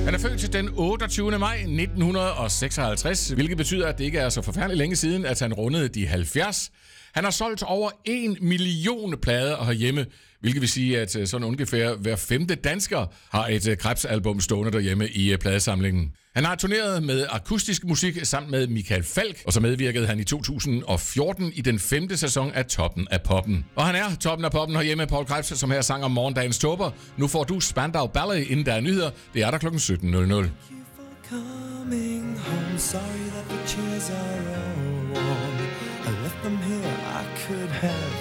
Han er født den 28. maj 1956, hvilket betyder, at det ikke er så forfærdeligt længe siden, at han rundede de 70. Han har solgt over 1 million plader herhjemme, hvilket vil sige, at sådan ungefær hver 5. dansker har et Krebs-album stående derhjemme i pladesamlingen. Han har turneret med akustisk musik sammen med Michael Falch, og så medvirkede han i 2014 i den 5. sæson af Toppen af Poppen. Og han er Toppen af Poppen herhjemme, Poul Krebs, som her sang om morgendagens tåber. Nu får du Spandau Ballet, inden der er nyheder. Det er der kl. 17.00. Coming home, sorry that the chairs are all warm. I left them here, I could have